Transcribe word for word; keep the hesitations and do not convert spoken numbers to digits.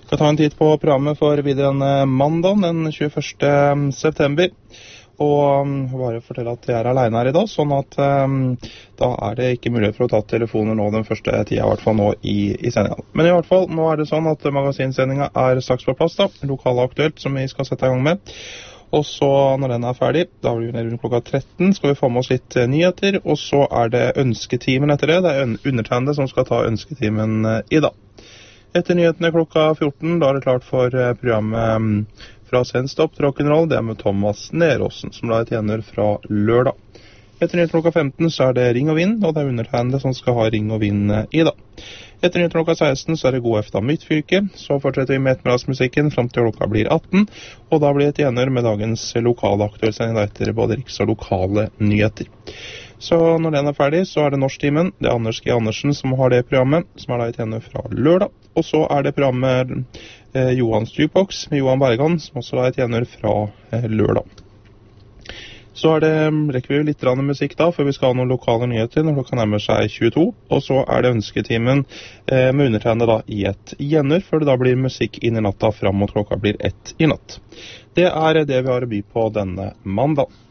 Skal ta en titt på programmet for videre en mandag, den tjueførste september. Og bare fortelle at jeg er alene her i dag, sånn at um, da er det ikke mulighet for å ta telefoner nå den første tida, i hvert fall nå i, i sendingen. Men i hvert fall, nå er det sånn at magasinsendingen er straks på plass da, lokale aktuelt som vi skal sette i gang med. Og så når den er ferdig, da blir vi nede rundt klokka tretten, skal vi få med oss litt nyheter, og så er det ønsketimen etter det. Det er undertegnede som skal ta ønsketimen i dag. Etter nyhetene klokka fjorten, da er det klart for programmet fra Sennstopp til Rock'n'Roll, det er med Thomas Neråsen, som la et gjenhør fra lørdag. Etter nyhetene klokka femten, så er det Ring og Vind, og det er undertegnede som skal ha Ring og Vind i dag. Etter nyhetene klokka seksten, så er det God Efter Midtfylke, så fortsetter vi med ettermiddagsmusikken frem til klokka blir atten, og da blir det et gjenhør med dagens lokale aktuellsending etter både riks- og lokale nyheter. Så når den er ferdig, så er det Norsktimen. Det er Anders G. Andersen som har det programmet, som er da et gjenhør fra lørdag. Og så er det programmet eh, Johans Jukebox med Johan Bergan, som også er et gjenhør fra eh, lørdag. Så er det, rekker vi litt rann musikk da, for vi skal ha noen lokale nyheter når klokka nærmer seg tjueto. Og så er det ønsketimen eh, med undertegnede da i et gjenhør, før det da blir musikk inn i natta frem mot klokka blir ett i natt. Det er det vi har å by på denne mandag.